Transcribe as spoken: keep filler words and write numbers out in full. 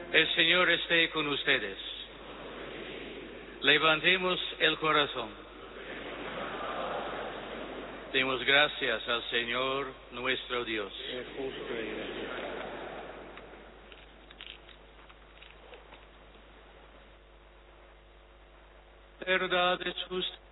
El Señor esté con ustedes. Levantemos el corazón. Demos gracias al Señor nuestro Dios. Es justo y necesario. Verdad es justo